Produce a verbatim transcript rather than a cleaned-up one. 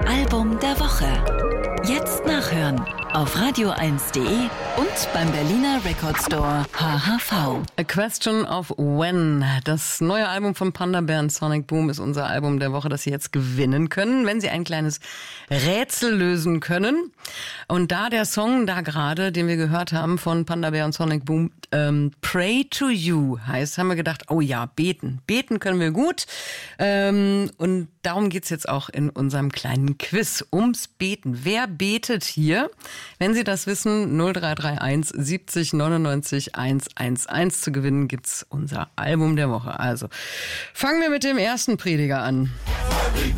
Album der Woche. Jetzt nachhören auf radio eins punkt de und beim Berliner Record Store H H V. A Question of When. Das neue Album von Panda Bear und Sonic Boom ist unser Album der Woche, das Sie jetzt gewinnen können, wenn Sie ein kleines Rätsel lösen können. Und da der Song da gerade, den wir gehört haben von Panda Bear und Sonic Boom, ähm, Pray to You heißt, haben wir gedacht, oh ja, beten. Beten können wir gut. Ähm, und darum geht's jetzt auch in unserem kleinen Quiz ums Beten. Wer betet hier? Wenn Sie das wissen, null drei drei eins siebzig neunundneunzig hundertzehn zu gewinnen, gibt's unser Album der Woche. Also fangen wir mit dem ersten Prediger an.